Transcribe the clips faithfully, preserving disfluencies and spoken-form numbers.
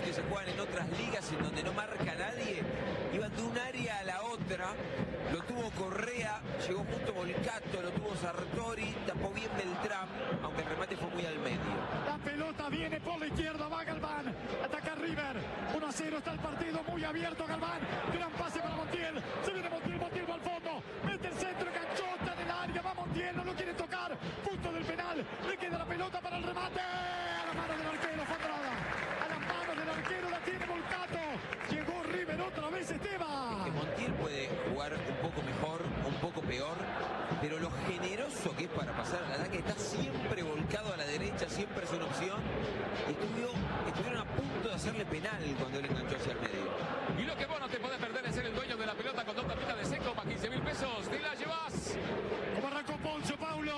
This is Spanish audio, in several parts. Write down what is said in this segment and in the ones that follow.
que se juegan en otras ligas en donde no marca nadie, iban de un área a la otra, lo tuvo Correa, llegó justo Volcato, lo tuvo Sartori, tapó bien Beltrán, aunque el remate fue muy al medio. La pelota viene por la izquierda, va Galván, ataca River, uno a cero está el partido, muy abierto Galván, gran pase para Montiel, se viene Montiel, Montiel va al fondo, mete el centro, enganchota en el área, va Montiel, no lo quiere tocar, punto del penal, le queda la pelota para el remate, a la mano del arquero, fue Andrada, a las manos del arquero la tiene Volcato, llegó River otra vez Esteban. Es que Montiel puede jugar un poco mejor, un poco peor, pero lo generoso que es para pasar al ataque, está siempre volcado a la derecha, siempre es una opción. Estuvo, estuvieron a punto de hacerle penal cuando él enganchó hacia el medio. Y lo que vos no te podés perder es ser el dueño de la pelota con dos tapitas de seco más quince mil pesos. Te la llevas. Como arrancó Poncio, Paulo.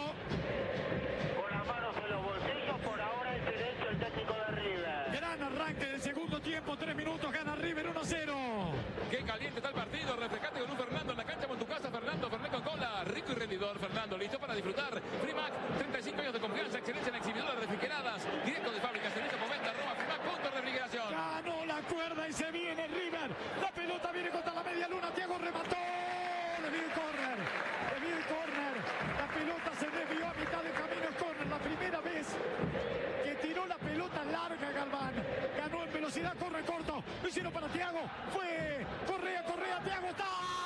Con las manos en los bolsillos, por ahora el silencio el técnico de River. Gran arranque del segundo tiempo, tres minutos, gana River uno a cero. Qué caliente está el partido. Refrescate con un Fernando en la cancha con tu casa. Fernando, Fernet con cola. Rico y rendidor. Fernando, listo para disfrutar. Frimac, treinta y cinco años de confianza. Excelencia en exhibidoras refrigeradas. Directo de fábricas en este momento. Arroba Frimac, punto de refrigeración. Ganó la cuerda y se viene River. La pelota viene contra la media luna. Thiago remató. Le viene el córner. Le viene el córner. La pelota se desvió a mitad de camino. Es córner. La primera vez que tiró la pelota larga Galván. Ganó en velocidad, corre corto. Lo hicieron para Thiago. Fue Correa, Correa, Thiago está.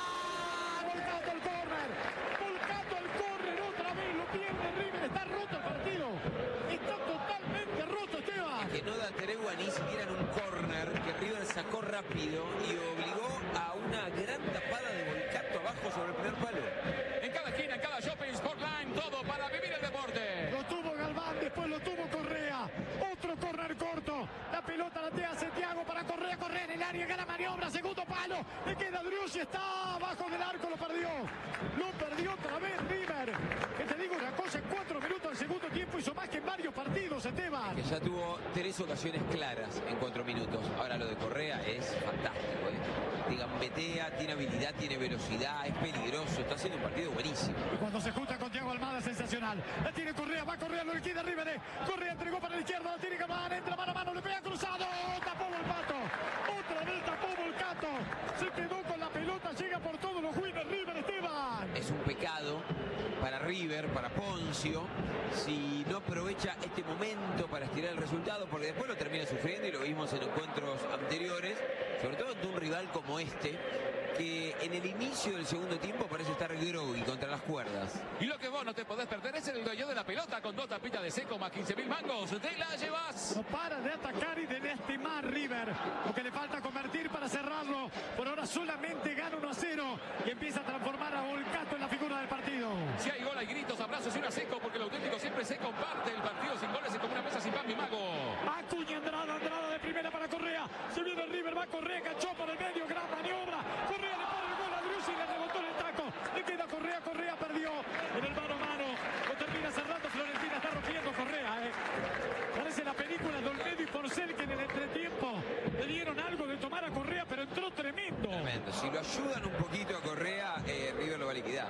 Volcato el córner. Volcato el córner otra vez. Lo pierde River. Está roto el partido. Está totalmente roto, Esteban. Que no da tregua ni siquiera en un córner, que River sacó rápido y obligó a una gran tapada de Volcato abajo sobre el primer palo. En cada esquina, en cada shopping, Sportline, todo para vivir el deporte. Lo tuvo Galván, después lo tuvo Correa. Otro córner corto. La pelota la te hace Thiago para Correa. Correa en el área, gana maniobra, segundo palo. Le queda Driussi, está abajo del arco, lo perdió. Lo perdió otra vez River. Que te digo una cosa, en cuatro minutos del segundo tiempo hizo más que en varios partidos, Esteban. Que ya tuvo tres ocasiones claras en cuatro minutos. Ahora lo de Correa es fantástico, ¿eh? Te gambetea, tiene habilidad, tiene velocidad, es peligroso, está haciendo un partido buenísimo. Y cuando se junta con Thiago Almada, sensacional. La tiene Correa, va Correa, lo liquida River. eh. Correa entregó para la izquierda, la tiene Galván, entra mano a mano, le pega cruzado. Tapó Volpato. Otra vez tapó Volcato. Se quedó con la pelota, llega por todos los jugadores River, Esteban. Es un pecado para River, para Poncio, si no aprovecha este momento para estirar el resultado, porque después lo termina sufriendo y lo vimos en encuentros anteriores, sobre todo ante un rival como este, que en el inicio del segundo tiempo parece estar groggy contra las cuerdas. Y lo que vos no te podés perder es el dueño de la pelota con dos tapitas de seco más quince mil mangos. Te la llevas. No para de atacar y de lastimar River. Lo que le falta convertir para cerrarlo. Por ahora solamente gana uno a cero y empieza a transformar a Volcato en la figura del partido. Si hay gol, hay gritos, abrazos y una seco, porque el auténtico siempre se comparte. El partido sin goles es como una mesa sin pan, mi mago. Acuña Andrada, Andrada de primera para Correa. Se viene el River, va Correa, cachó por el medio, gran maniobra. Correa le pone el gol a Driussi y le rebotó en el taco. Le queda Correa, Correa perdió en el mano a mano. Lo termina cerrando, Florentina está rompiendo Correa. Eh. Parece la película de Olmedo y Porcel, que en el entretiempo le dieron algo de tomar a Correa, pero entró tremendo. Tremendo. Si lo ayudan un poquito a Correa, eh, River lo va a liquidar.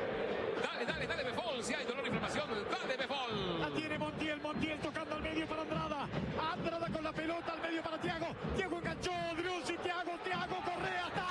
Dale, dale, dale, Befol. Si hay dolor e inflamación, dale, Befol. La tiene Montiel, Montiel tocando al medio para Andrada. Andrada con la pelota al medio para Thiago. Thiago enganchó, Driussi, Thiago, Thiago, Correa, está.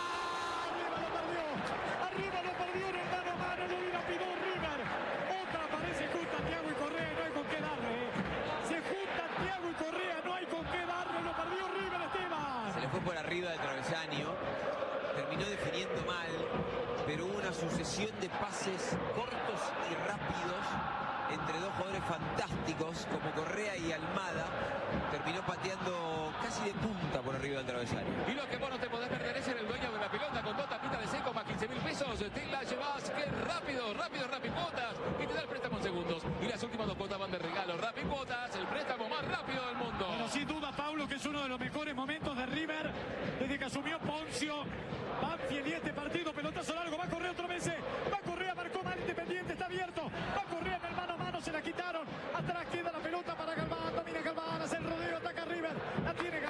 Arriba lo perdió. Arriba lo perdió en el mano a mano, lo dilapidó River. Otra aparece junta Thiago y Correa y no hay con qué darle. eh. Se juntan Thiago y Correa, no hay con qué darle. Lo perdió River, Esteban. Se le fue por arriba del travesaño, terminó definiendo mal, pero hubo una sucesión de pases cortos y rápidos entre dos jugadores fantásticos como Correa y Almada. Terminó pateando casi de punta por arriba del travesaño. Y lo que vos no te podés perder es ser el dueño de la pelota con dos tapitas de seco más quince mil pesos. Te la llevas, que rápido, rápido, rápido cuotas. Y te da el préstamo en segundos. Y las últimas dos cuotas van de regalo. Rápido cuotas, el préstamo más rápido del mundo. Bueno, sin duda, Paulo, que es uno de los mejores momentos de River desde que asumió Poncio. Banfield y este partido, pelotazo largo, va a correr otra vez. Va a correr, marcó mal Independiente, está abierto. Va a correr en el mano a mano, se la quitaron. Atrás queda la pelota para Galván, domina Galván, hace el rodeo, ataca River. La tiene